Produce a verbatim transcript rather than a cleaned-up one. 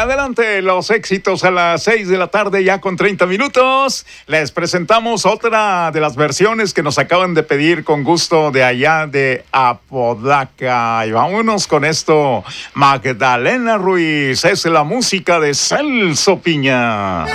adelante, los éxitos a las seis de la tarde, ya con treinta minutos. Les presentamos otra de las versiones que nos acaban de pedir con gusto de allá de Apodaca. Y vámonos con esto, Magdalena Ruiz, es la música de Celso Piña.